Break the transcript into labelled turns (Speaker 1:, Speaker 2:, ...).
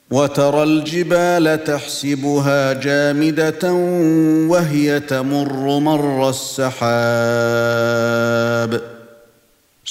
Speaker 1: وترى الجبال تحسبها جامدة وهي تمر مر السحاب